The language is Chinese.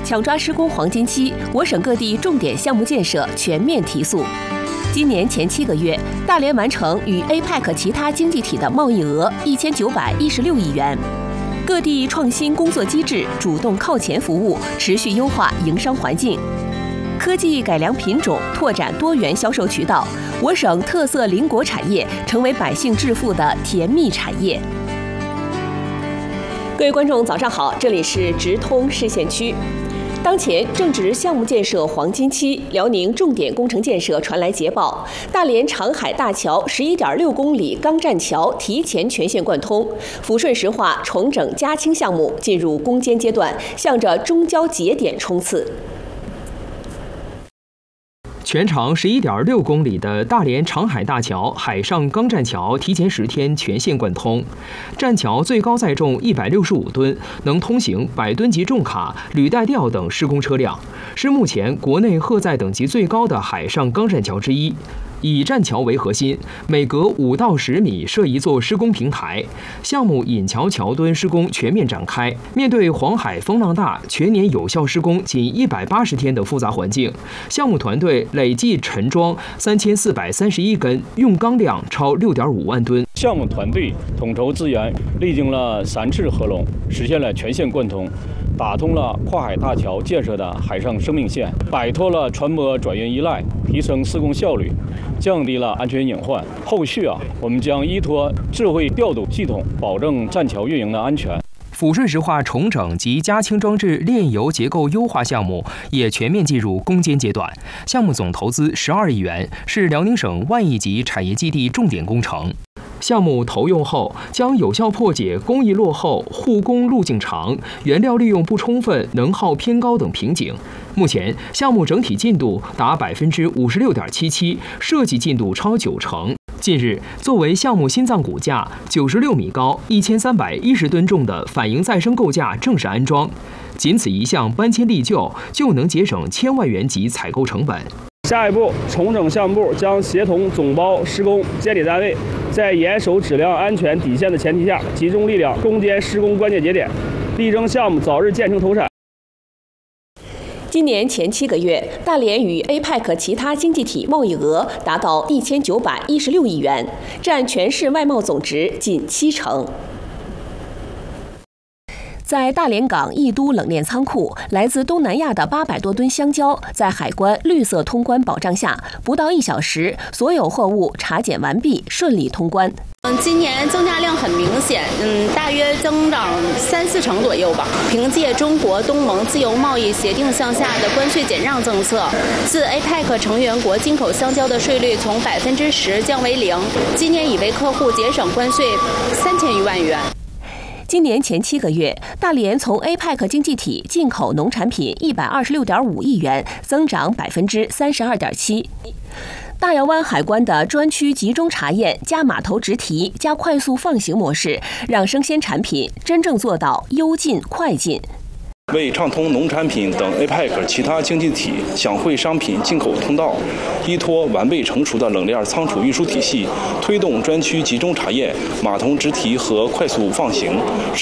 抢抓施工黄金期，我省各地重点项目建设全面提速。今年前7个月，大连完成与 APEC 其他经济体的贸易额1916亿元。各地创新工作机制，主动靠前服务，持续优化营商环境。科技改良品种，拓展多元销售渠道，我省特色邻国产业成为百姓致富的甜蜜产业。各位观众，早上好，这里是直通市县区。当前正值项目建设黄金期，辽宁重点工程建设传来捷报：大连长海大桥11.6公里钢栈桥提前全线贯通，抚顺石化重整加轻项目进入攻坚阶段，向着中交节点冲刺。 全长11.6公里的大连长海大桥海上钢栈桥提前10天全线贯通，栈桥最高载重165吨，能通行100吨级重卡、履带吊等施工车辆，是目前国内荷载等级最高的海上钢栈桥之一。以栈桥为核心，每隔5到10米设一座施工平台。项目引桥桥墩施工全面展开。面对黄海风浪大、全年有效施工仅180天的复杂环境，项目团队累计沉桩3431根，用钢量超6.5万吨。 项目团队统筹资源，历经了3次合龙，实现了全线贯通，打通了跨海大桥建设的海上生命线，摆脱了船舶转运依赖，提升施工效率，降低了安全隐患。后续我们将依托智慧调度系统，保证栈桥运营的安全。 抚顺石化重整及加轻装置炼油结构优化项目也全面进入攻坚阶段，项目总投资12亿元，是辽宁省万亿级产业基地重点工程。项目投用后，将有效破解工艺落后、护工路径长、原料利用不充分、能耗偏高等瓶颈。目前，项目整体进度达56.77%，设计进度超90%。近日，作为项目心脏骨架，96米高、1310吨重的反应再生构架正式安装，仅此一项搬迁立就，就能节省1000万元级采购成本。 下一步，重整项目部将协同总包、施工、监理单位，在严守质量安全底线的前提下，集中力量攻坚施工关键节点，力争项目早日建成投产。 今年前7个月，大连与 APEC 其他经济体贸易额达到1916亿元，占全市外贸总值近70%。在大连港义都冷链仓库，来自东南亚的800多吨香蕉，在海关绿色通关保障下，不到1小时，所有货物查检完毕，顺利通关。 今年增加量很明显，大约增长3-4成左右吧。凭借中国东盟自由贸易协定项下的关税减让政策，自 APEC 成员国进口香蕉的税率从10%降为0%，今年已为客户节省关税3000余万元。 今年前7个月，大连从 APEC 经济体进口农产品126.5亿元，增长32.7%。大窑湾海关的专区集中查验加码头直提加快速放行模式，让生鲜产品真正做到优进快进。 为畅通农产品等 APEC 其他经济体享汇商品进口通道，依托完备成熟的冷链仓储运输体系，推动专区集中查验、码头直提和快速放行，